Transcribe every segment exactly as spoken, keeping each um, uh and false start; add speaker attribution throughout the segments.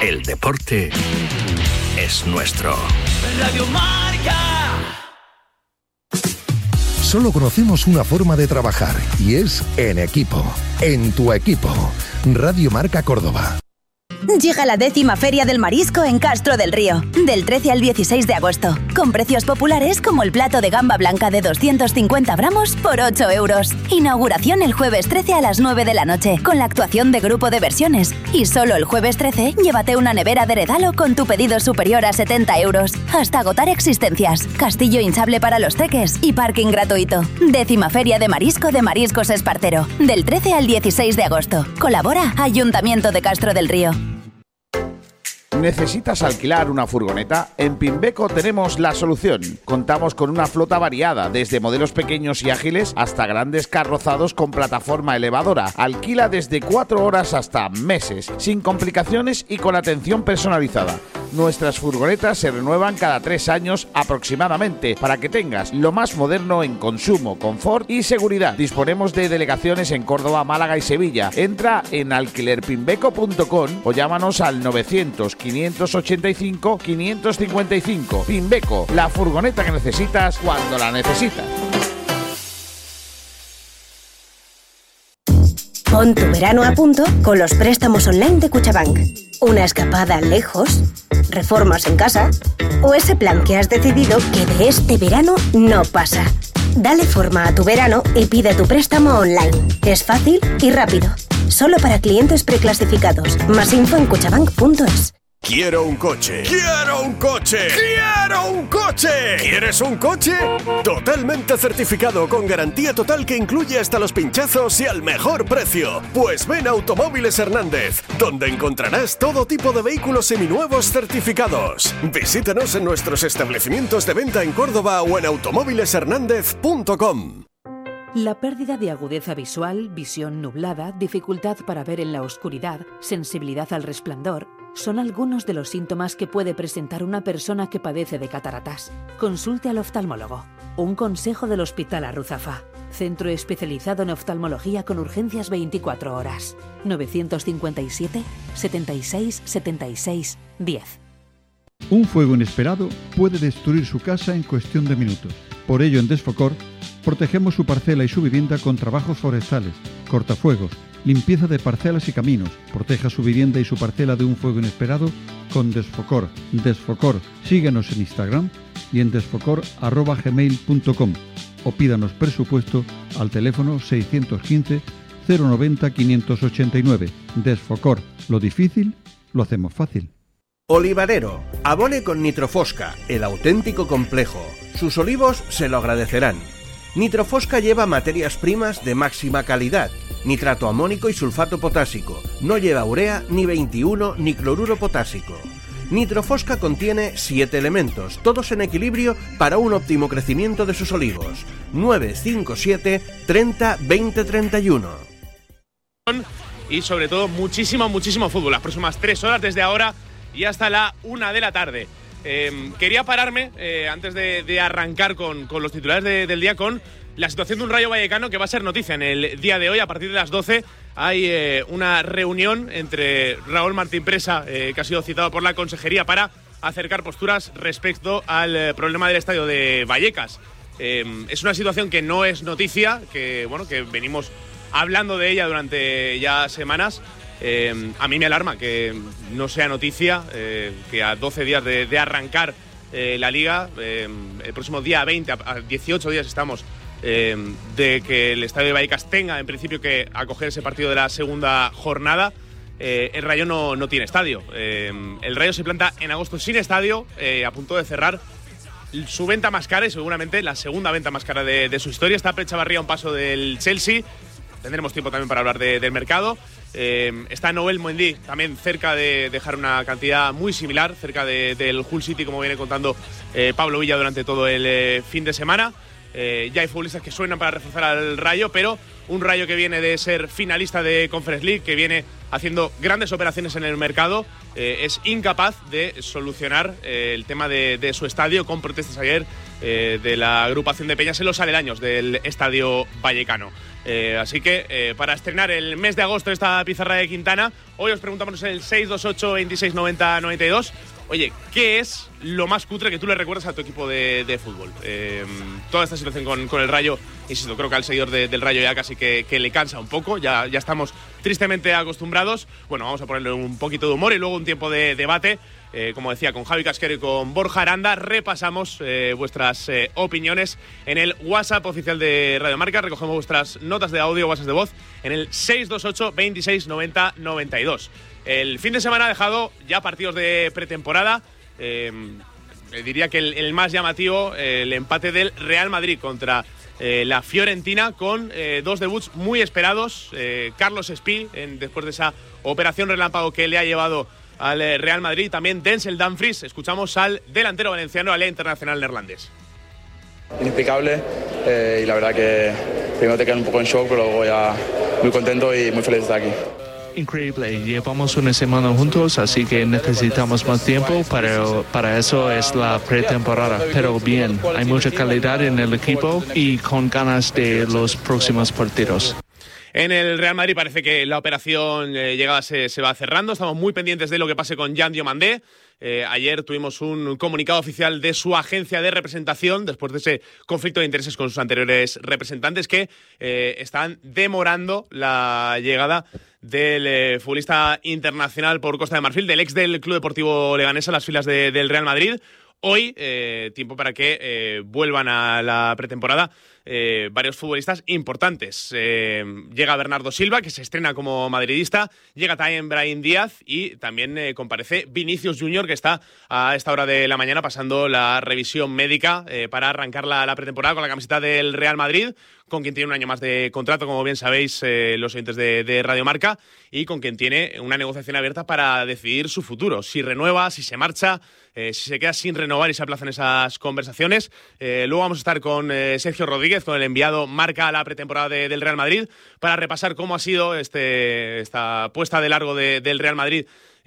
Speaker 1: El deporte es nuestro.
Speaker 2: Radio Marca.
Speaker 3: Solo conocemos una forma de trabajar y es en equipo. En tu equipo. Radio Marca Córdoba.
Speaker 4: Llega la décima Feria del Marisco en Castro del Río, del trece al dieciséis de agosto, con precios populares como el plato de gamba blanca de doscientos cincuenta gramos por ocho euros. Inauguración el jueves trece a las nueve de la noche, con la actuación de Grupo de Versiones. Y solo el jueves trece, llévate una nevera de regalo con tu pedido superior a setenta euros, hasta agotar existencias, castillo hinchable para los teques y parking gratuito. Décima Feria de Marisco de Mariscos Espartero, del trece al dieciséis de agosto. Colabora Ayuntamiento de Castro del Río.
Speaker 5: ¿Necesitas alquilar una furgoneta? En Pimbeco tenemos la solución. Contamos con una flota variada, desde modelos pequeños y ágiles hasta grandes carrozados con plataforma elevadora. Alquila desde cuatro horas hasta meses, sin complicaciones y con atención personalizada. Nuestras furgonetas se renuevan cada tres años aproximadamente, para que tengas lo más moderno en consumo, confort y seguridad. Disponemos de delegaciones en Córdoba, Málaga y Sevilla. Entra en alquiler pimbeco punto com o llámanos al novecientos, quinientos ochenta y cinco, quinientos cincuenta y cinco. Pimbeco, la furgoneta que necesitas cuando la necesitas.
Speaker 6: Pon tu verano a punto con los préstamos online de Cuchabank. Una escapada lejos, reformas en casa o ese plan que has decidido que de este verano no pasa. Dale forma a tu verano y pide tu préstamo online. Es fácil y rápido. Solo para clientes preclasificados. Más info en cuchabank punto es.
Speaker 7: Quiero un coche. ¡Quiero un coche! ¡Quiero un coche! ¿Quieres un coche? Totalmente certificado, con garantía total que incluye hasta los pinchazos y al mejor precio. Pues ven a Automóviles Hernández, donde encontrarás todo tipo de vehículos seminuevos certificados. Visítanos en nuestros establecimientos de venta en Córdoba o en automóviles hernández punto com.
Speaker 8: La pérdida de agudeza visual, visión nublada, dificultad para ver en la oscuridad, sensibilidad al resplandor, son algunos de los síntomas que puede presentar una persona que padece de cataratas. Consulte al oftalmólogo. Un consejo del Hospital Arruzafa. Centro especializado en oftalmología con urgencias veinticuatro horas. novecientos cincuenta y siete, setenta y seis, setenta y seis, diez.
Speaker 9: Un fuego inesperado puede destruir su casa en cuestión de minutos. Por ello, en Desfocor, protegemos su parcela y su vivienda con trabajos forestales, cortafuegos, limpieza de parcelas y caminos. Proteja su vivienda y su parcela de un fuego inesperado con Desfocor. Desfocor. Síguenos en Instagram y en desfocor arroba gmail punto com o pídanos presupuesto al teléfono seiscientos quince, cero noventa, quinientos ochenta y nueve. Desfocor. Lo difícil, lo hacemos fácil.
Speaker 10: Olivarero. Abone con Nitrofosca, el auténtico complejo. Sus olivos se lo agradecerán. Nitrofosca lleva materias primas de máxima calidad, nitrato amónico y sulfato potásico. No lleva urea, ni veintiuno, ni cloruro potásico. Nitrofosca contiene siete elementos, todos en equilibrio para un óptimo crecimiento de sus olivos. nueve cinco siete, treinta, veinte, treinta y uno.
Speaker 11: Y sobre todo muchísimo, muchísimo fútbol. Las próximas tres horas desde ahora y hasta la una de la tarde. Eh, quería pararme, eh, antes de, de arrancar con, con los titulares de, del día, con la situación de un Rayo Vallecano que va a ser noticia en el día de hoy. A partir de las doce hay eh, una reunión entre Raúl Martín Presa, eh, que ha sido citado por la consejería para acercar posturas respecto al eh, problema del estadio de Vallecas. Eh, es una situación que no es noticia, que, bueno, que venimos hablando de ella durante ya semanas. Eh, a mí me alarma que no sea noticia, eh, que a doce días de, de arrancar eh, la Liga, eh, el próximo día veinte, a dieciocho días estamos eh, de que el Estadio de Vallecas tenga en principio que acoger ese partido de la segunda jornada, eh, el Rayo no, no tiene estadio. Eh, el Rayo se planta en agosto sin estadio, eh, a punto de cerrar su venta más cara y seguramente la segunda venta más cara de, de su historia. Está Pep Chavarría a un paso del Chelsea. Tendremos tiempo también para hablar de, del mercado. Eh, está Noel Mendy también cerca de dejar una cantidad muy similar, cerca de, del Hull City, como viene contando eh, Pablo Villa durante todo el eh, fin de semana. Eh, ya hay futbolistas que suenan para reforzar al Rayo, pero un Rayo que viene de ser finalista de Conference League, que viene haciendo grandes operaciones en el mercado, eh, es incapaz de solucionar eh, el tema de, de su estadio, con protestas ayer eh, de la agrupación de peñas en los aledaños del Estadio Vallecano. Eh, así que eh, para estrenar el mes de agosto esta pizarra de Quintana, hoy os preguntamos en el seis dos ocho, veintiséis noventa, noventa y dos. Oye, ¿qué es lo más cutre que tú le recuerdas a tu equipo de, de fútbol? Eh, toda esta situación con, con el Rayo, insisto, creo que al seguidor de, del Rayo ya casi que, que le cansa un poco, ya, ya estamos tristemente acostumbrados. Bueno, vamos a ponerle un poquito de humor y luego un tiempo de debate. Eh, como decía, con Javi Casquero y con Borja Aranda, repasamos eh, vuestras eh, opiniones en el WhatsApp oficial de Radio Marca. Recogemos vuestras notas de audio, WhatsApp de voz, en el seis dos ocho, veintiséis noventa, noventa y dos. El fin de semana ha dejado ya partidos de pretemporada. Eh, diría que el, el más llamativo, eh, el empate del Real Madrid contra eh, la Fiorentina, con eh, dos debuts muy esperados. Eh, Carlos Espí, en, después de esa operación relámpago que le ha llevado al eh, Real Madrid, también Denzel Dumfries. Escuchamos al delantero valenciano, al internacional neerlandés.
Speaker 12: Inexplicable, eh, y la verdad que primero te quedas un poco en shock, pero luego ya muy contento y muy feliz de estar aquí.
Speaker 13: Increíble, llevamos una semana juntos, así que necesitamos más tiempo, para, para eso es la pretemporada. Pero bien, hay mucha calidad en el equipo y con ganas de los próximos partidos.
Speaker 11: En el Real Madrid parece que la operación eh, llegada se, se va cerrando. Estamos muy pendientes de lo que pase con Jan Diomandé. Eh, ayer tuvimos un comunicado oficial de su agencia de representación después de ese conflicto de intereses con sus anteriores representantes, que eh, están demorando la llegada del eh, futbolista internacional por Costa de Marfil, del ex del Club Deportivo Leganés, a las filas de, del Real Madrid. Hoy, eh, tiempo para que eh, vuelvan a la pretemporada eh, varios futbolistas importantes. Eh, llega Bernardo Silva, que se estrena como madridista, llega también Brahim Díaz y también eh, comparece Vinicius Junior, que está a esta hora de la mañana pasando la revisión médica eh, para arrancar la, la pretemporada con la camiseta del Real Madrid, con quien tiene un año más de contrato, como bien sabéis eh, los oyentes de, de Radio Marca, y con quien tiene una negociación abierta para decidir su futuro, si renueva, si se marcha, eh, si se queda sin renovar y se aplazan esas conversaciones. Eh, luego vamos a estar con eh, Sergio Rodríguez, con el enviado Marca a la pretemporada de, del Real Madrid, para repasar cómo ha sido este, esta puesta de largo de, del Real Madrid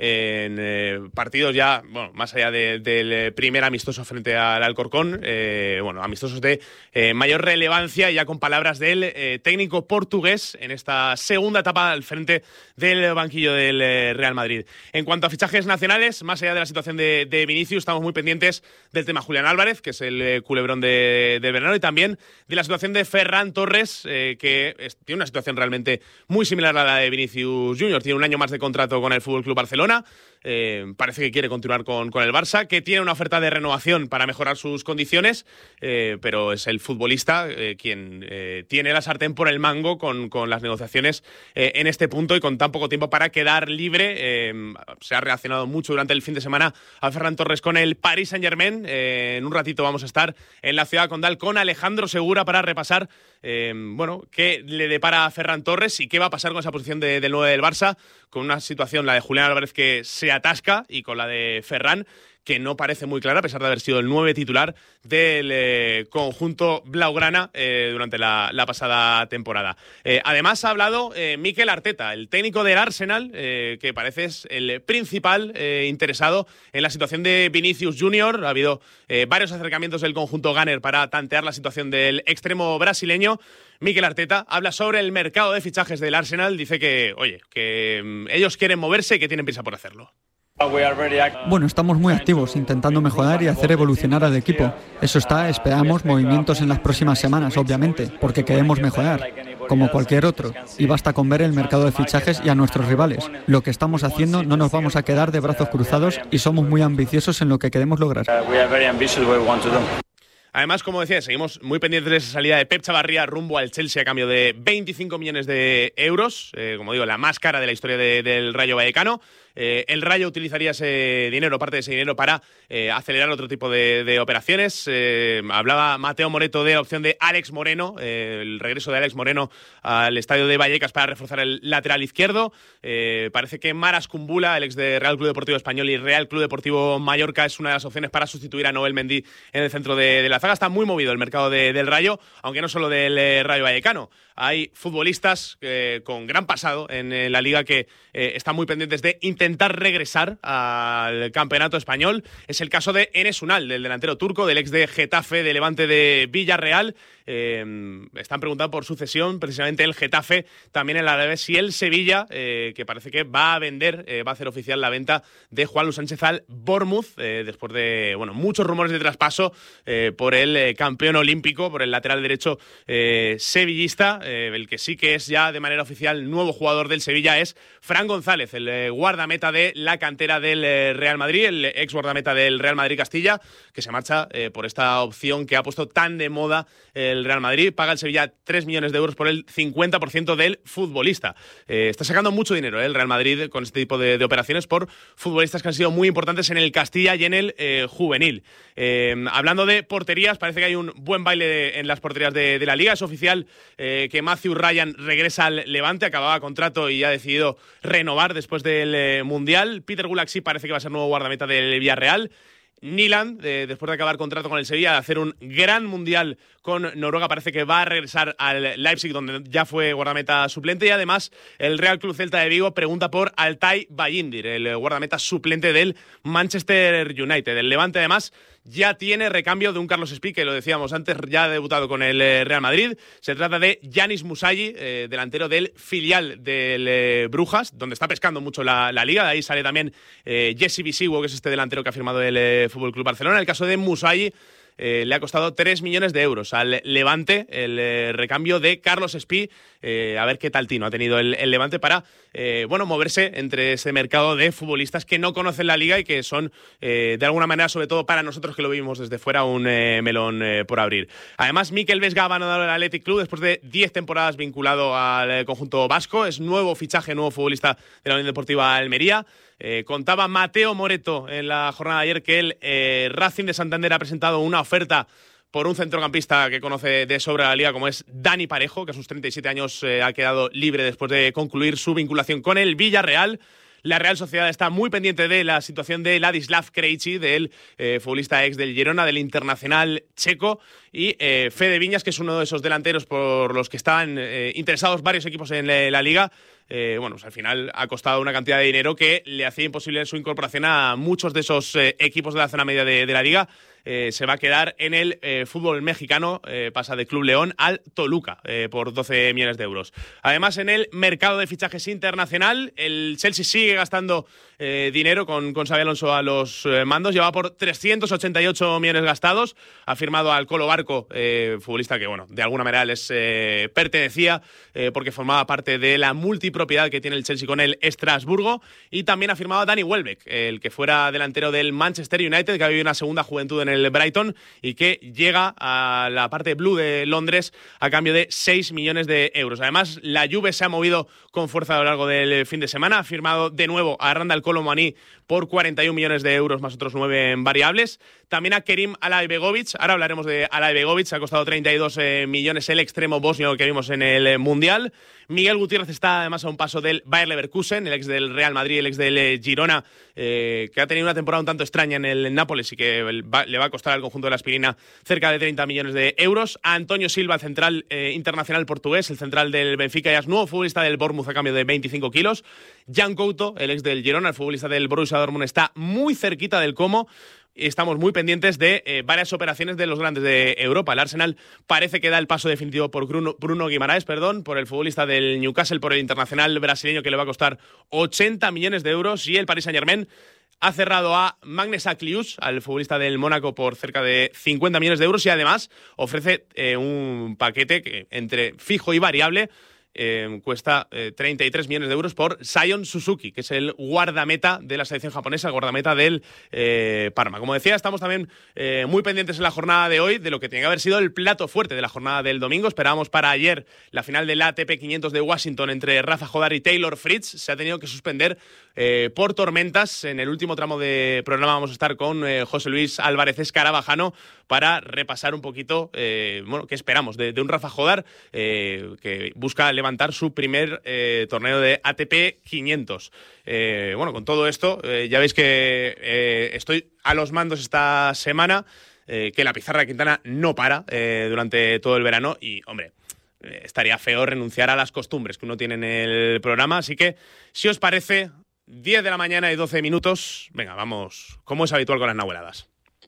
Speaker 11: en eh, partidos ya, bueno, más allá de, del primer amistoso frente al Alcorcón, eh, bueno, amistosos de eh, mayor relevancia, ya con palabras del eh, técnico portugués en esta segunda etapa al frente del banquillo del eh, Real Madrid. En cuanto a fichajes nacionales, más allá de la situación de, de Vinicius, estamos muy pendientes del tema Julián Álvarez, que es el eh, culebrón de, de verano, y también de la situación de Ferran Torres, eh, que es, tiene una situación realmente muy similar a la de Vinicius Junior. Tiene un año más de contrato con el F C Barcelona. Eh, parece que quiere continuar con, con el Barça, que tiene una oferta de renovación para mejorar sus condiciones, eh, pero es el futbolista eh, quien eh, tiene la sartén por el mango con, con las negociaciones eh, en este punto, y con tan poco tiempo para quedar libre. Eh, se ha reaccionado mucho durante el fin de semana a Ferran Torres con el Paris Saint-Germain. Eh, en un ratito vamos a estar en la ciudad condal con Alejandro Segura para repasar eh, bueno, qué le depara a Ferran Torres y qué va a pasar con esa posición de, del nueve del Barça, con una situación, la de Julián Álvarez, que se atasca, y con la de Ferran, que no parece muy clara, a pesar de haber sido el nueve titular del eh, conjunto blaugrana eh, durante la, la pasada temporada. Eh, además ha hablado eh, Mikel Arteta, el técnico del Arsenal, eh, que parece es el principal eh, interesado en la situación de Vinicius Junior. Ha habido eh, varios acercamientos del conjunto Gunner para tantear la situación del extremo brasileño. Mikel Arteta habla sobre el mercado de fichajes del Arsenal. Dice que, oye, que um, ellos quieren moverse y que tienen prisa por hacerlo.
Speaker 14: Bueno, estamos muy activos, intentando mejorar y hacer evolucionar al equipo. Eso está, esperamos movimientos en las próximas semanas, obviamente, porque queremos mejorar, como cualquier otro, y basta con ver el mercado de fichajes y a nuestros rivales. Lo que estamos haciendo, no nos vamos a quedar de brazos cruzados, y somos muy ambiciosos en lo que queremos lograr.
Speaker 11: Además, como decía, seguimos muy pendientes de esa salida de Pep Chavarría rumbo al Chelsea a cambio de veinticinco millones de euros, eh, como digo, la más cara de la historia de, del Rayo Vallecano. Eh, el Rayo utilizaría ese dinero, parte de ese dinero, para eh, acelerar otro tipo de, de operaciones. Eh, hablaba Mateo Moreto de la opción de Alex Moreno, eh, el regreso de Alex Moreno al estadio de Vallecas para reforzar el lateral izquierdo. Eh, parece que Maras Kumbula, el ex de Real Club Deportivo Español y Real Club Deportivo Mallorca, es una de las opciones para sustituir a Noel Mendy en el centro de, de la zaga. Está muy movido el mercado de, del Rayo, aunque no solo del eh, Rayo Vallecano. Hay futbolistas eh, con gran pasado en eh, la liga que eh, están muy pendientes de intentar intentar regresar al campeonato español. Es el caso de Enes Unal, del delantero turco, del ex de Getafe, de Levante, de Villarreal. Eh, están preguntando por sucesión, precisamente el Getafe, también el Alavés y el Sevilla, eh, que parece que va a vender, eh, va a hacer oficial la venta de Juan Luis Sánchez al Bournemouth, eh, después de bueno muchos rumores de traspaso eh, por el eh, campeón olímpico, por el lateral derecho eh, sevillista. Eh, el que sí que es ya de manera oficial nuevo jugador del Sevilla es Fran González, el eh, guardameta de la cantera del eh, Real Madrid, el ex guardameta del Real Madrid Castilla, que se marcha eh, por esta opción que ha puesto tan de moda el Real Madrid. Paga el Sevilla tres millones de euros por el cincuenta por ciento del futbolista. Eh, está sacando mucho dinero eh, el Real Madrid con este tipo de, de operaciones por futbolistas que han sido muy importantes en el Castilla y en el eh, juvenil. Eh, hablando de porterías, parece que hay un buen baile de, en las porterías de, de la Liga. Es oficial eh, que Matthew Ryan regresa al Levante, acababa contrato y ha decidido renovar después del eh, Mundial. Peter Gulaxi parece que va a ser nuevo guardameta del Villarreal. Nyland, eh, después de acabar contrato con el Sevilla, de hacer un gran mundial con Noruega, parece que va a regresar al Leipzig, donde ya fue guardameta suplente. Y además, el Real Club Celta de Vigo pregunta por Altay Bayindir, el guardameta suplente del Manchester United. El Levante, además, ya tiene recambio de un Carlos Espí, que lo decíamos antes, ya ha debutado con el Real Madrid. Se trata de Yanis Musayi, eh, delantero del filial del eh, Brujas, donde está pescando mucho la, la liga. De ahí sale también eh, Jesse Bisiwo, que es este delantero que ha firmado el eh, F C Barcelona. En el caso de Musayi, Eh, le ha costado tres millones de euros al Levante el eh, recambio de Carlos Espí. Eh, a ver qué tal tino ha tenido el, el Levante para eh, bueno, moverse entre ese mercado de futbolistas que no conocen la liga y que son, eh, de alguna manera, sobre todo para nosotros que lo vivimos desde fuera, un eh, melón eh, por abrir. Además, Mikel Vesga ha abandonado el Athletic Club después de diez temporadas vinculado al eh, conjunto vasco. Es nuevo fichaje, nuevo futbolista de la Unión Deportiva Almería. Eh, contaba Mateo Moreto en la jornada de ayer que el eh, Racing de Santander ha presentado una oferta por un centrocampista que conoce de sobra la liga, como es Dani Parejo, que a sus treinta y siete años eh, ha quedado libre después de concluir su vinculación con el Villarreal. La Real Sociedad está muy pendiente de la situación de Ladislav Krejci, del eh, futbolista ex del Girona, del internacional checo, y eh, Fede Viñas, que es uno de esos delanteros por los que están eh, interesados varios equipos en la, la liga. Eh, bueno, pues al final ha costado una cantidad de dinero que le hacía imposible su incorporación a muchos de esos eh, equipos de la zona media de, de la liga. Eh, se va a quedar en el eh, fútbol mexicano, eh, pasa de Club León al Toluca eh, por doce millones de euros. Además, en el mercado de fichajes internacional, el Chelsea sigue gastando eh, dinero con, con Xabi Alonso a los eh, mandos, lleva por trescientos ochenta y ocho millones gastados, ha firmado al Colo Barco, eh, futbolista que, bueno, de alguna manera les eh, pertenecía eh, porque formaba parte de la multipropiedad que tiene el Chelsea con el Estrasburgo, y también ha firmado a Danny Welbeck, el que fuera delantero del Manchester United, que ha vivido una segunda juventud en el Brighton y que llega a la parte blue de Londres a cambio de seis millones de euros. Además, la Juve se ha movido con fuerza a lo largo del fin de semana, ha firmado de nuevo a Randal Kolo Muani por cuarenta y un millones de euros más otros nueve en variables. También a Kerim Alaibegovic, ahora hablaremos de Alaibegovic, ha costado treinta y dos eh, millones el extremo bosnio que vimos en el Mundial. Miguel Gutiérrez está además a un paso del Bayer Leverkusen, el ex del Real Madrid, el ex del eh, Girona, eh, que ha tenido una temporada un tanto extraña en el Nápoles y que va, le va a costar al conjunto de la Aspirina cerca de treinta millones de euros. A Antonio Silva, el central eh, internacional portugués, el central del Benfica, y es nuevo futbolista del Bournemouth a cambio de veinticinco kilos. Jan Couto, el ex del Girona, el futbolista del Borussia Dortmund, está muy cerquita del Como. Estamos muy pendientes de eh, varias operaciones de los grandes de Europa. El Arsenal parece que da el paso definitivo por Bruno, Bruno Guimaraes, perdón, por el futbolista del Newcastle, por el internacional brasileño que le va a costar ochenta millones de euros, y el Paris Saint-Germain ha cerrado a Magnus Aklius, al futbolista del Mónaco, por cerca de cincuenta millones de euros, y además ofrece eh, un paquete que entre fijo y variable Eh, cuesta eh, treinta y tres millones de euros por Sion Suzuki, que es el guardameta de la selección japonesa, el guardameta del eh, Parma. Como decía, estamos también eh, muy pendientes en la jornada de hoy de lo que tiene que haber sido el plato fuerte de la jornada del domingo. Esperábamos para ayer la final del A T P quinientos de Washington entre Rafa Jodar y Taylor Fritz. Se ha tenido que suspender eh, por tormentas. En el último tramo de programa vamos a estar con eh, José Luis Álvarez Escarabajano para repasar un poquito eh, bueno, qué esperamos de, de un Rafa Jodar eh, que busca levantar su primer eh, torneo de A T P quinientos. Eh, bueno, con todo esto, eh, ya veis que eh, estoy a los mandos esta semana, eh, que la pizarra de Quintana no para eh, durante todo el verano y, hombre, eh, estaría feo renunciar a las costumbres que uno tiene en el programa. Así que, si os parece, diez de la mañana y doce minutos. Venga, vamos, como es habitual con las nahueladas.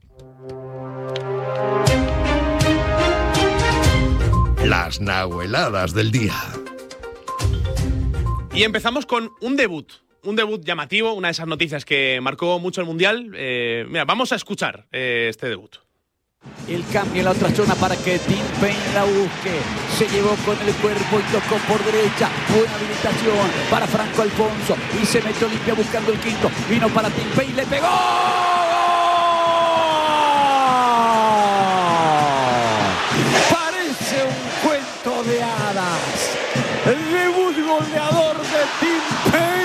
Speaker 3: Las nahueladas del día.
Speaker 11: Y empezamos con un debut. Un debut llamativo, una de esas noticias que marcó mucho el Mundial. Eh, mira, vamos a escuchar eh, este debut.
Speaker 15: El cambio en la otra zona para que Tim Payne la busque. Se llevó con el cuerpo y tocó por derecha. Buena habilitación para Franco Alfonso. Y se metió limpia buscando el quinto. Vino para Tim Payne, le pegó. Parece un cuento de hadas. El debut goleador de Tim Payne.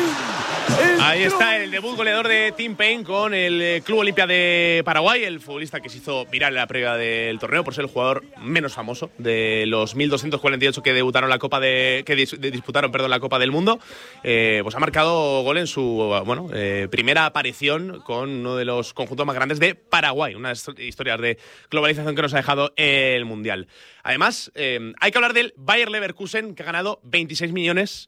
Speaker 11: Ahí está el debut goleador de Tim Payne con el Club Olimpia de Paraguay, el futbolista que se hizo viral en la previa del torneo por ser el jugador menos famoso de los mil doscientos cuarenta y ocho que debutaron la Copa de que dis, de, disputaron, perdón, la Copa del Mundo. Eh, pues ha marcado gol en su bueno eh, primera aparición con uno de los conjuntos más grandes de Paraguay, unas historias de globalización que nos ha dejado el Mundial. Además, eh, hay que hablar del Bayer Leverkusen, que ha ganado veintiséis millones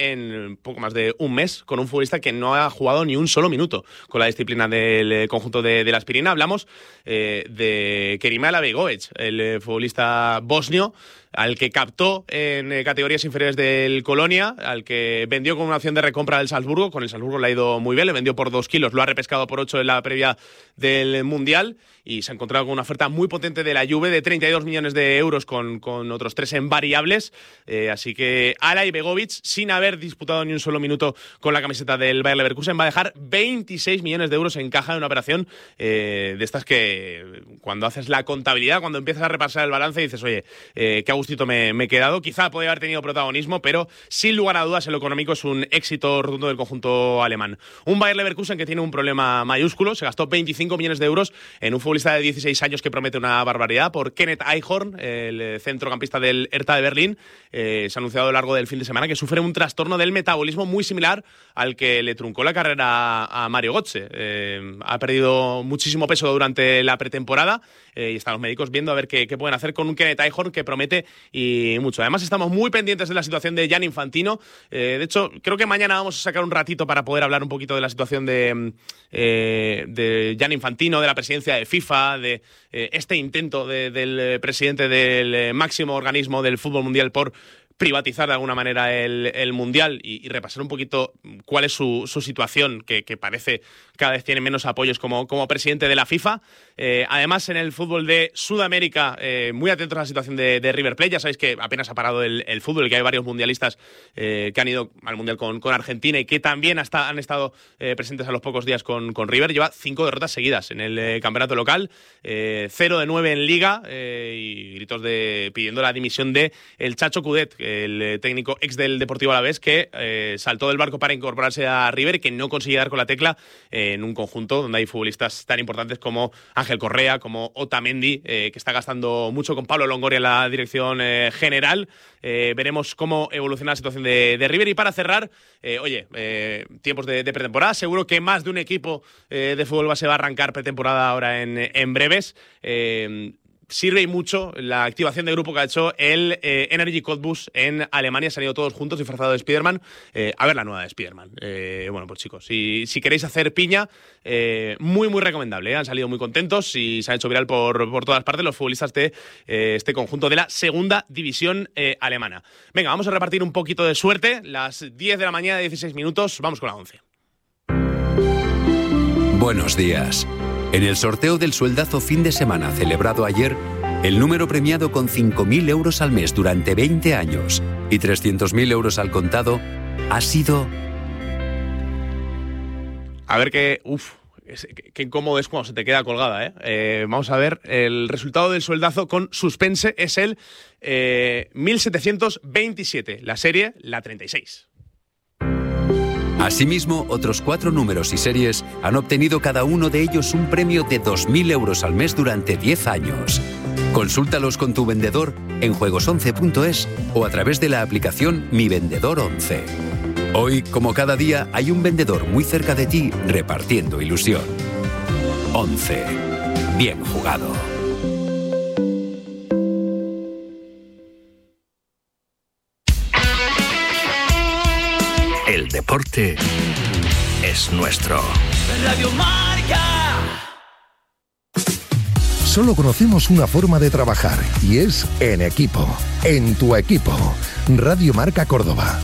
Speaker 11: en poco más de un mes con un futbolista que no ha jugado ni un solo minuto con la disciplina del conjunto de, de la aspirina. Hablamos eh, de Kerimel Abegovic, el eh, futbolista bosnio, al que captó en eh, categorías inferiores del Colonia, al que vendió con una opción de recompra del Salzburgo. Con el Salzburgo le ha ido muy bien, le vendió por dos kilos, lo ha repescado por ocho en la previa del Mundial y se ha encontrado con una oferta muy potente de la Juve de treinta y dos millones de euros con, con otros tres en variables. Eh, así que Alay Begovic, sin haber disputado ni un solo minuto con la camiseta del Bayer Leverkusen, va a dejar veintiséis millones de euros en caja en una operación eh, de estas que cuando haces la contabilidad, cuando empiezas a repasar el balance dices, oye, eh, qué a gustito me, me he quedado. Quizá podría haber tenido protagonismo, pero sin lugar a dudas en lo económico es un éxito rotundo del conjunto alemán. Un Bayer Leverkusen que tiene un problema mayúsculo, se gastó veinticinco millones de euros en un futbolista de dieciséis años que promete una barbaridad, por Kenneth Eichhorn, el centrocampista del Hertha de Berlín. Eh, se ha anunciado a lo largo del fin de semana que sufre un trastorno del metabolismo muy similar al que le truncó la carrera a Mario Götze. Eh, ha perdido muchísimo peso durante la pretemporada eh, y están los médicos viendo a ver qué, qué pueden hacer con un Kenneth Eichhorn que promete y mucho. Además, estamos muy pendientes de la situación de Gianni Infantino. Eh, de hecho, creo que mañana vamos a sacar un ratito para poder hablar un poquito de la situación de, eh, de Gianni Infantino, de la presidencia de FIFA, de eh, este intento de, del presidente del máximo organismo del fútbol mundial por privatizar de alguna manera el, el Mundial y, y repasar un poquito cuál es su, su situación, que, que parece cada vez tiene menos apoyos como, como presidente de la FIFA. Eh, además, en el fútbol de Sudamérica, eh, muy atentos a la situación de, de River Plate. Ya sabéis que apenas ha parado el, el fútbol y que hay varios mundialistas eh, que han ido al Mundial con, con Argentina y que también hasta, han estado eh, presentes a los pocos días con, con River. Lleva cinco derrotas seguidas en el eh, campeonato local, eh, cero de nueve en Liga eh, y gritos de pidiendo la dimisión de el Chacho Coudet, el eh, técnico ex del Deportivo Alavés, que eh, saltó del barco para incorporarse a River y que no consigue dar con la tecla eh, en un conjunto donde hay futbolistas tan importantes como Ángel Correa, como Otamendi, eh, que está gastando mucho con Pablo Longoria en la dirección eh, general. Eh, veremos cómo evoluciona la situación de, de River. Y para cerrar, eh, oye, eh, tiempos de, de pretemporada. Seguro que más de un equipo eh, de fútbol base va a arrancar pretemporada ahora en, en breves. Eh, Sirve y mucho la activación de grupo que ha hecho el eh, Energy Cottbus en Alemania. Se han ido todos juntos disfrazados de Spiderman eh, a ver la nueva de Spiderman. Eh, bueno, pues chicos, si, si queréis hacer piña, eh, muy, muy recomendable. ¿eh? Han salido muy contentos y se han hecho viral por, por todas partes los futbolistas de eh, este conjunto de la segunda división eh, alemana. Venga, vamos a repartir un poquito de suerte. Las diez de la mañana, dieciséis minutos. Vamos con la once.
Speaker 16: Buenos días. En el sorteo del sueldazo fin de semana celebrado ayer, el número premiado con cinco mil euros al mes durante veinte años y trescientos mil euros al contado ha sido...
Speaker 11: A ver qué... Uf, qué incómodo es cuando se te queda colgada, ¿eh? Eh, vamos a ver, el resultado del sueldazo con suspense es el eh, mil setecientos veintisiete, la serie, la treinta y seis.
Speaker 16: Asimismo, otros cuatro números y series han obtenido cada uno de ellos un premio de dos mil euros al mes durante diez años. Consúltalos con tu vendedor en juegos once punto es o a través de la aplicación Mi Vendedor once. Hoy, como cada día, hay un vendedor muy cerca de ti repartiendo ilusión. once. Bien jugado.
Speaker 1: El deporte es nuestro.
Speaker 2: Radio Marca.
Speaker 3: Solo conocemos una forma de trabajar y es en equipo. En tu equipo. Radio Marca Córdoba.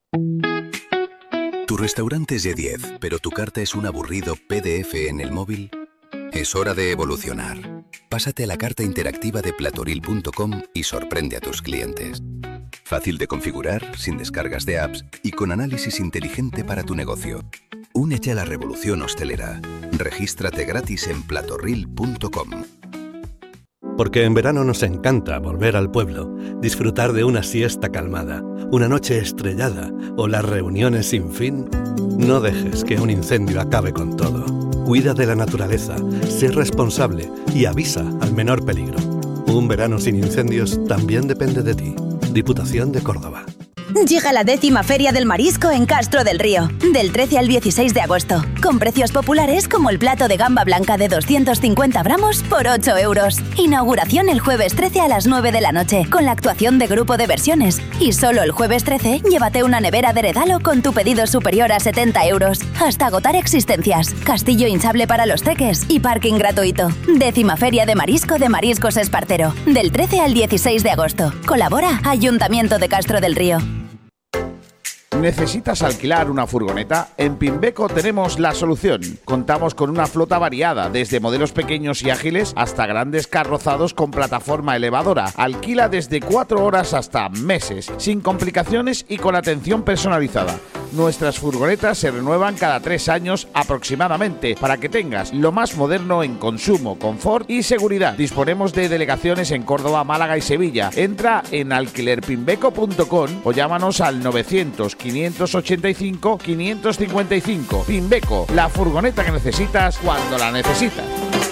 Speaker 17: Tu restaurante es de diez, pero tu carta es un aburrido P D F en el móvil. Es hora de evolucionar. Pásate a la carta interactiva de platoril punto com y sorprende a tus clientes. Fácil de configurar, sin descargas de apps y con análisis inteligente para tu negocio. Únete a la revolución hostelera. Regístrate gratis en platoril punto com.
Speaker 18: Porque en verano nos encanta volver al pueblo, disfrutar de una siesta calmada, una noche estrellada o las reuniones sin fin. No dejes que un incendio acabe con todo. Cuida de la naturaleza, sé responsable y avisa al menor peligro. Un verano sin incendios también depende de ti. Diputación de Córdoba.
Speaker 4: Llega la décima Feria del Marisco en Castro del Río, del trece al dieciséis de agosto, con precios populares como el plato de gamba blanca de doscientos cincuenta gramos por ocho euros. Inauguración el jueves trece a las nueve de la noche, con la actuación de Grupo de Versiones. Y solo el jueves trece, llévate una nevera de regalo con tu pedido superior a setenta euros, hasta agotar existencias, castillo hinchable para los teques y parking gratuito. Décima Feria de Marisco de Mariscos Espartero, del trece al dieciséis de agosto. Colabora Ayuntamiento de Castro del Río.
Speaker 5: ¿Necesitas alquilar una furgoneta? En Pimbeco tenemos la solución. Contamos con una flota variada, desde modelos pequeños y ágiles hasta grandes carrozados con plataforma elevadora. Alquila desde cuatro horas hasta meses, sin complicaciones y con atención personalizada. Nuestras furgonetas se renuevan cada tres años aproximadamente, para que tengas lo más moderno en consumo, confort y seguridad. Disponemos de delegaciones en Córdoba, Málaga y Sevilla. Entra en alquiler pimbeco punto com o llámanos al novecientos, quinientos ochenta y cinco, quinientos cincuenta y cinco. Pimbeco, la furgoneta que necesitas cuando la necesitas.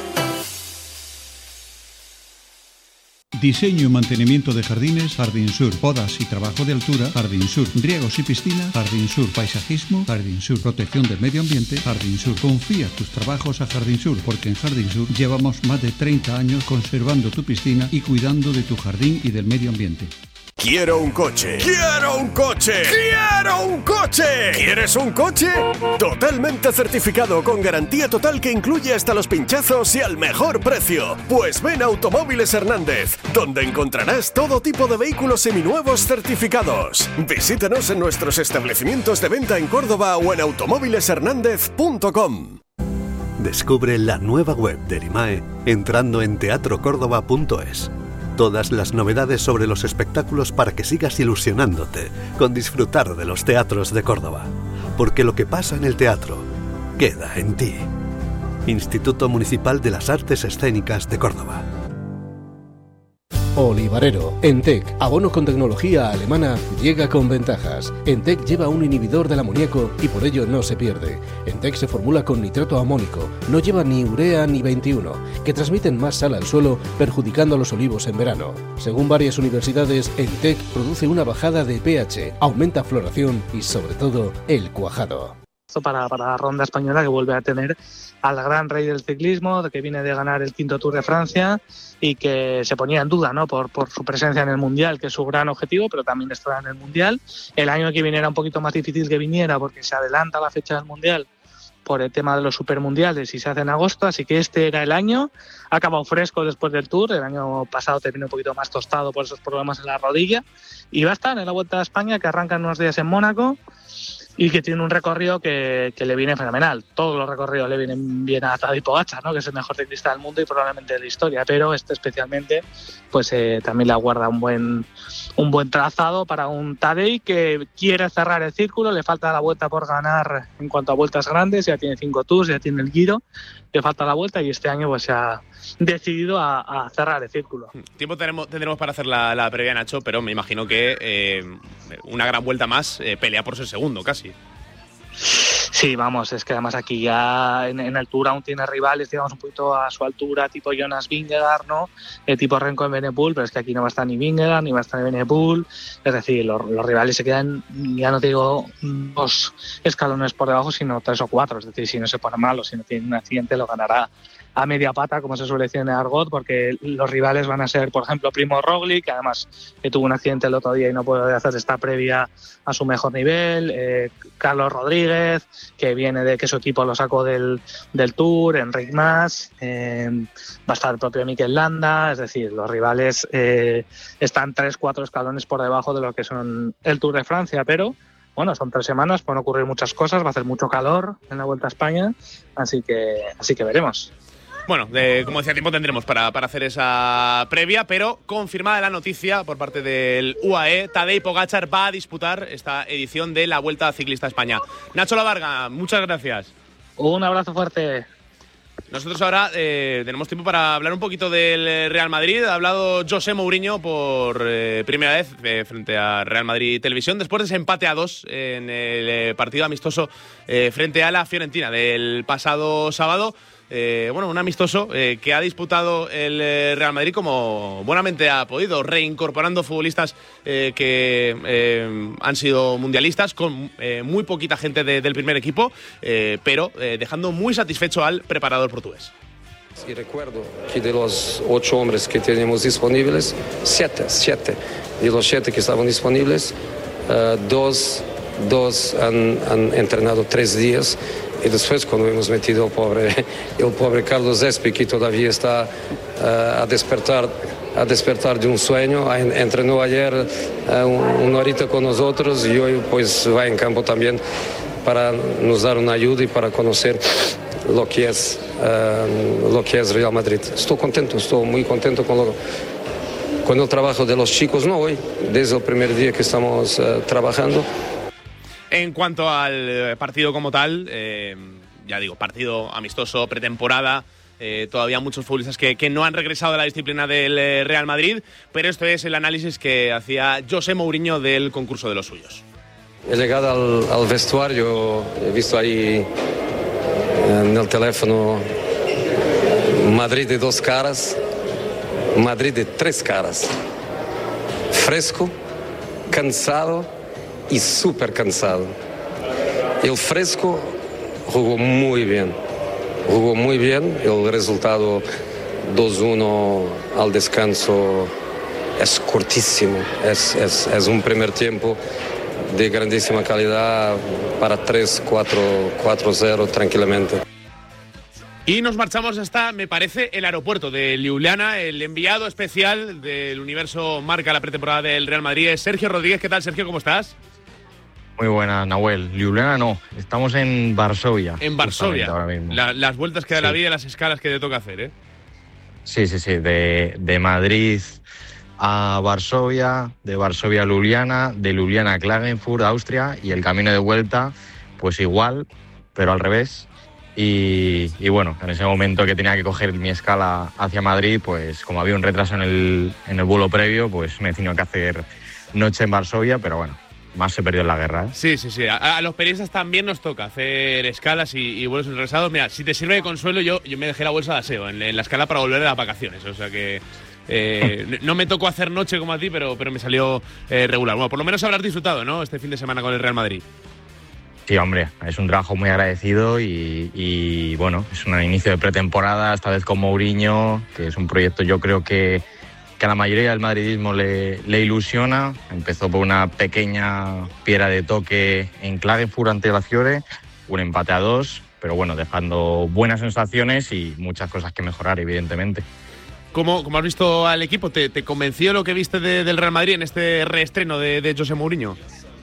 Speaker 9: Diseño y mantenimiento de jardines, Jardín Sur. Podas y trabajo de altura, Jardín Sur. Riegos y piscina, Jardín Sur. Paisajismo, Jardín Sur. Protección del medio ambiente, Jardín Sur. Confía tus trabajos a Jardín Sur, porque en Jardín Sur llevamos más de treinta años conservando tu piscina y cuidando de tu jardín y del medio ambiente.
Speaker 7: Quiero un coche. ¡Quiero un coche! ¡Quiero un coche! ¿Quieres un coche? Totalmente certificado con garantía total que incluye hasta los pinchazos y al mejor precio. Pues ven a Automóviles Hernández, donde encontrarás todo tipo de vehículos seminuevos certificados. Visítanos en nuestros establecimientos de venta en Córdoba o en automóviles hernández punto com.
Speaker 18: Descubre la nueva web de Erimae entrando en teatro córdoba punto es. Todas las novedades sobre los espectáculos para que sigas ilusionándote con disfrutar de los teatros de Córdoba. Porque lo que pasa en el teatro queda en ti. Instituto Municipal de las Artes Escénicas de Córdoba.
Speaker 19: Olivarero. Entec, abono con tecnología alemana, llega con ventajas. Entec lleva un inhibidor del amoníaco y por ello no se pierde. Entec se formula con nitrato amónico, no lleva ni urea ni veintiuno, que transmiten más sal al suelo, perjudicando a los olivos en verano. Según varias universidades, Entec produce una bajada de pH, aumenta floración y sobre todo el cuajado.
Speaker 20: Para, para la ronda española, que vuelve a tener al gran rey del ciclismo, que viene de ganar el quinto Tour de Francia y que se ponía en duda, ¿no?, por, por su presencia en el Mundial, que es su gran objetivo, pero también estará en el Mundial. El año que viene era un poquito más difícil que viniera porque se adelanta la fecha del Mundial por el tema de los supermundiales y se hace en agosto, así que este era el año. Ha acabado fresco después del Tour, el año pasado terminó un poquito más tostado por esos problemas en la rodilla y va a estar en la Vuelta a España, que arranca en unos días en Mónaco y que tiene un recorrido que, que le viene fenomenal. Todos los recorridos le vienen bien a Tadej Pogačar, ¿no?, que es el mejor ciclista del mundo y probablemente de la historia, pero este especialmente pues eh, también le aguarda un buen un buen trazado para un Tadej que quiere cerrar el círculo. Le falta la vuelta por ganar en cuanto a vueltas grandes, ya tiene cinco Tours, ya tiene el Giro, le falta la vuelta y este año pues se ha decidido a, a cerrar el círculo.
Speaker 11: Tiempo tenemos, tendremos para hacer la, la previa, Nacho, pero me imagino que eh, una gran vuelta más eh, pelea por ser segundo casi.
Speaker 20: Sí, vamos, es que además aquí ya en, en el Tour aún tiene rivales, digamos, un poquito a su altura, tipo Jonas Vingegaard, ¿no?, eh, tipo Remco en Evenepoel, pero es que aquí no va a estar ni Vingegaard, ni va a estar Evenepoel, es decir, los, los rivales se quedan, ya no te digo dos escalones por debajo, sino tres o cuatro, es decir, si no se pone mal o si no tiene un accidente lo ganará a media pata, como se suele decir en el argot, porque los rivales van a ser, por ejemplo, Primo Roglic, que además que tuvo un accidente el otro día y no puede hacer esta previa a su mejor nivel, eh, Carlos Rodríguez, que viene de que su equipo lo sacó del, del Tour, Enric Mas, eh, va a estar el propio Mikel Landa, es decir, los rivales eh, están tres, cuatro escalones por debajo de lo que son el Tour de Francia, pero bueno, son tres semanas, pueden ocurrir muchas cosas, va a hacer mucho calor en la Vuelta a España, así que, así que veremos.
Speaker 11: Bueno, de, como decía, tiempo tendremos para, para hacer esa previa, pero confirmada la noticia por parte del U A E, Tadej Pogačar va a disputar esta edición de la Vuelta Ciclista a España. Nacho Lavarga, muchas gracias.
Speaker 20: Un abrazo fuerte.
Speaker 11: Nosotros ahora eh, tenemos tiempo para hablar un poquito del Real Madrid. Ha hablado José Mourinho por eh, primera vez eh, frente a Real Madrid Televisión, después de ese empate a dos en el eh, partido amistoso eh, frente a la Fiorentina del pasado sábado. Eh, bueno, un amistoso eh, que ha disputado el eh, Real Madrid como buenamente ha podido, reincorporando futbolistas eh, que eh, han sido mundialistas, con eh, muy poquita gente de, del primer equipo, eh, pero eh, dejando muy satisfecho al preparador portugués.
Speaker 21: Y recuerdo que de los ocho hombres que teníamos disponibles, siete, siete de los siete que estaban disponibles, uh, dos, dos han, han entrenado tres días. Y después cuando hemos metido el pobre, el pobre Carlos Espi, que todavía está uh, a despertar a despertar de un sueño, entrenó ayer uh, una horita con nosotros y hoy pues va en campo también para nos dar una ayuda y para conocer lo que es, uh, lo que es Real Madrid. Estoy contento, estoy muy contento con, lo, con el trabajo de los chicos, no hoy, desde el primer día que estamos uh, trabajando.
Speaker 11: En cuanto al partido como tal, eh, ya digo, partido amistoso, pretemporada, eh, todavía muchos futbolistas que, que no han regresado a la disciplina del eh, Real Madrid, pero esto es el análisis que hacía José Mourinho del concurso de los suyos.
Speaker 21: He llegado al, al vestuario, he visto ahí en el teléfono Madrid de dos caras, Madrid de tres caras, fresco, cansado y súper cansado. El fresco jugó muy bien, jugó muy bien, el resultado dos uno al descanso es cortísimo, es, es, es un primer tiempo de grandísima calidad para tres cuatro cero tranquilamente.
Speaker 11: Y nos marchamos hasta, me parece, el aeropuerto de Ljubljana. El enviado especial del Universo Marca la pretemporada del Real Madrid es Sergio Rodríguez. ¿Qué tal, Sergio? ¿Cómo estás?
Speaker 22: Muy buena, Nahuel. Ljubljana no, estamos en Varsovia.
Speaker 11: En Varsovia.
Speaker 22: Ahora mismo.
Speaker 11: La, las vueltas que da
Speaker 22: sí.
Speaker 11: la vida y las escalas que te toca hacer, ¿eh?
Speaker 22: Sí, sí, sí. De, de Madrid a Varsovia, de Varsovia a Ljubljana, de Ljubljana a Klagenfurt, Austria, y el camino de vuelta, pues igual, pero al revés. Y, y bueno, en ese momento que tenía que coger mi escala hacia Madrid, pues como había un retraso en el, en el vuelo previo, pues me he tenido que hacer noche en Varsovia, pero bueno, más se perdió en la guerra, ¿eh?
Speaker 11: Sí, sí, sí. A, a los periodistas también nos toca hacer escalas y, y vuelos retrasados. Mira, si te sirve de consuelo, yo, yo me dejé la bolsa de aseo en, en la escala para volver de las vacaciones. O sea que eh, no me tocó hacer noche como a ti, pero, pero me salió eh, regular. Bueno, por lo menos habrás disfrutado, ¿no?, este fin de semana con el Real Madrid.
Speaker 22: Sí, hombre, es un trabajo muy agradecido y, y bueno, es un inicio de pretemporada, esta vez con Mourinho, que es un proyecto yo creo que, que a la mayoría del madridismo le, le ilusiona. Empezó por una pequeña piedra de toque en Klagenfurt ante la Fiore, un empate a dos, pero bueno, dejando buenas sensaciones y muchas cosas que mejorar, evidentemente.
Speaker 11: ¿Cómo, cómo has visto al equipo? ¿Te, te convenció lo que viste de, del Real Madrid en este reestreno de, de José Mourinho?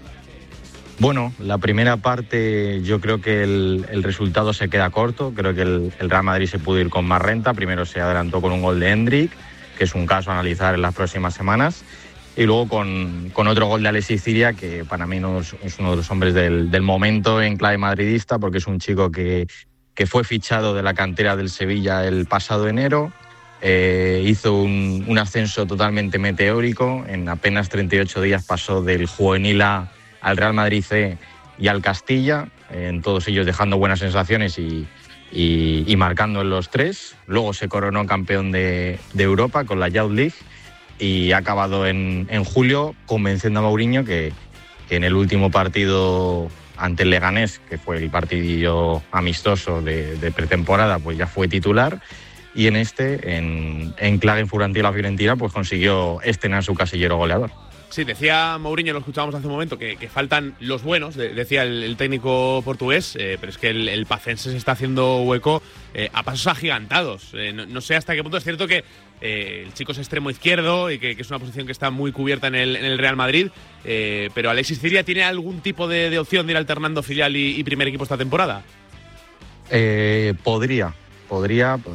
Speaker 22: Bueno, la primera parte yo creo que el, el resultado se queda corto. Creo que el, el Real Madrid se pudo ir con más renta. Primero se adelantó con un gol de Hendrik, que es un caso a analizar en las próximas semanas. Y luego con, con otro gol de Alexis Ciria, que para mí no es, es uno de los hombres del, del momento en clave madridista, porque es un chico que, que fue fichado de la cantera del Sevilla el pasado enero. Eh, hizo un, un ascenso totalmente meteórico. En apenas treinta y ocho días pasó del juvenil A al Real Madrid C y al Castilla, en todos ellos dejando buenas sensaciones y, y, y marcando en los tres. Luego se coronó campeón de, de Europa con la Youth League y ha acabado en, en julio convenciendo a Mourinho que, que en el último partido ante el Leganés, que fue el partidillo amistoso de, de pretemporada, pues ya fue titular, y en este, en, en Klagenfurt ante la Fiorentina, pues consiguió estrenar su casillero goleador.
Speaker 11: Sí, decía Mourinho, lo escuchábamos hace un momento, que, que faltan los buenos, de, decía el, el técnico portugués, eh, pero es que el, el pacense se está haciendo hueco eh, a pasos agigantados. Eh, no, no sé hasta qué punto es cierto que eh, el chico es extremo izquierdo y que, que es una posición que está muy cubierta en el, en el Real Madrid, eh, pero Alexis Ciria ¿tiene algún tipo de, de opción de ir alternando filial y, y primer equipo esta temporada?
Speaker 22: Eh, podría, podría,